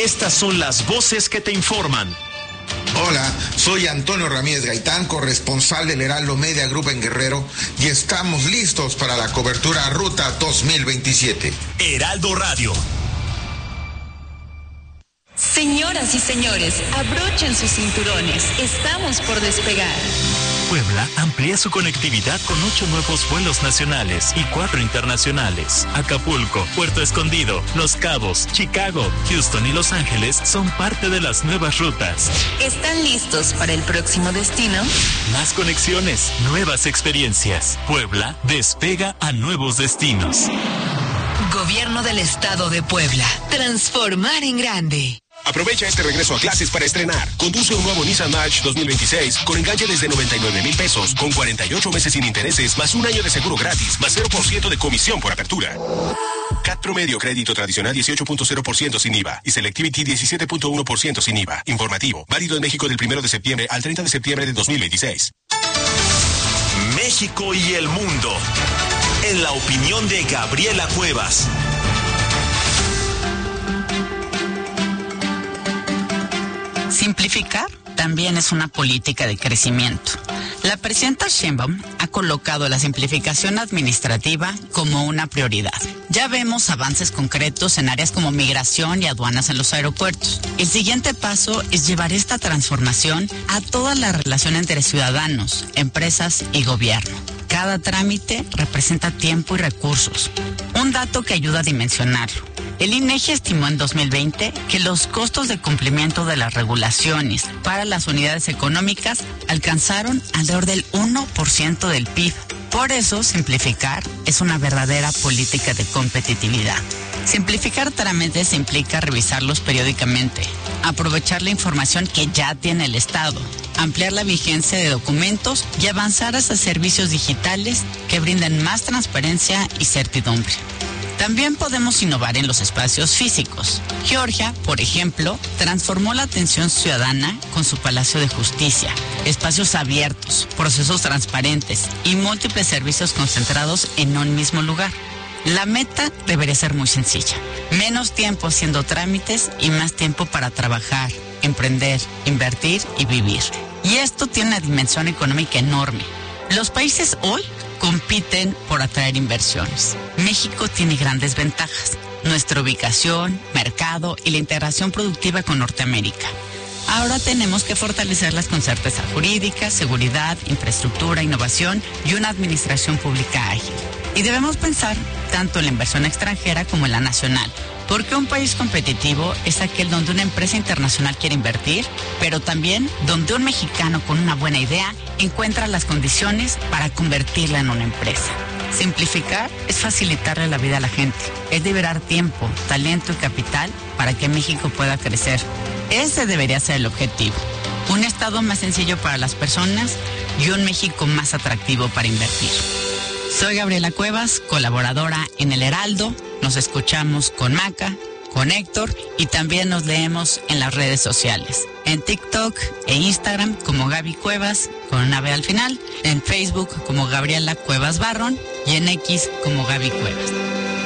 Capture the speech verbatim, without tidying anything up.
Estas son las voces que te informan. Hola, soy Antonio Ramírez Gaitán, corresponsal del Heraldo Media Group en Guerrero, y estamos listos para la cobertura Ruta dos mil veintisiete. Heraldo Radio. Señoras y señores, abrochen sus cinturones. Estamos por despegar. Puebla amplía su conectividad con ocho nuevos vuelos nacionales y cuatro internacionales. Acapulco, Puerto Escondido, Los Cabos, Chicago, Houston y Los Ángeles son parte de las nuevas rutas. ¿Están listos para el próximo destino? Más conexiones, nuevas experiencias. Puebla despega a nuevos destinos. Gobierno del Estado de Puebla. Transformar en grande. Aprovecha este regreso a clases para estrenar. Conduce un nuevo Nissan March dos mil veintiséis con enganche desde noventa y nueve mil pesos, con cuarenta y ocho meses sin intereses, más un año de seguro gratis, más cero por ciento de comisión por apertura. C A T promedio crédito tradicional dieciocho punto cero por ciento sin I V A y Selectivity diecisiete punto uno por ciento sin I V A. Informativo, válido en México del primero de septiembre al treinta de septiembre de dos mil veintiséis. México y el mundo. En la opinión de Gabriela Cuevas. Simplificar también es una política de crecimiento. La presidenta Sheinbaum ha colocado la simplificación administrativa como una prioridad. Ya vemos avances concretos en áreas como migración y aduanas en los aeropuertos. El siguiente paso es llevar esta transformación a toda la relación entre ciudadanos, empresas y gobierno. Cada trámite representa tiempo y recursos. Un dato que ayuda a dimensionarlo. El INEGI estimó en dos mil veinte que los costos de cumplimiento de las regulaciones para las unidades económicas alcanzaron alrededor del uno por ciento del P I B. Por eso, simplificar es una verdadera política de competitividad. Simplificar trámites implica revisarlos periódicamente, aprovechar la información que ya tiene el Estado, ampliar la vigencia de documentos y avanzar hacia servicios digitales que brinden más transparencia y certidumbre. También podemos innovar en los espacios físicos. Georgia, por ejemplo, transformó la atención ciudadana con su Palacio de Justicia, espacios abiertos, procesos transparentes y múltiples servicios concentrados en un mismo lugar. La meta debería ser muy sencilla. Menos tiempo haciendo trámites y más tiempo para trabajar, emprender, invertir y vivir. Y esto tiene una dimensión económica enorme. Los países hoy compiten por atraer inversiones. México tiene grandes ventajas: nuestra ubicación, mercado y la integración productiva con Norteamérica. Ahora tenemos que fortalecerlas con certeza jurídica, seguridad, infraestructura, innovación y una administración pública ágil. Y debemos pensar tanto en la inversión extranjera como en la nacional, porque un país competitivo es aquel donde una empresa internacional quiere invertir, pero también donde un mexicano con una buena idea encuentra las condiciones para convertirla en una empresa. Simplificar es facilitarle la vida a la gente, es liberar tiempo, talento y capital para que México pueda crecer. Ese debería ser el objetivo. Un Estado más sencillo para las personas y un México más atractivo para invertir. Soy Gabriela Cuevas, colaboradora en El Heraldo. Nos escuchamos con Maca, con Héctor y también nos leemos en las redes sociales. En TikTok e Instagram como Gaby Cuevas, con una B al final. En Facebook como Gabriela Cuevas Barron y en X como Gaby Cuevas.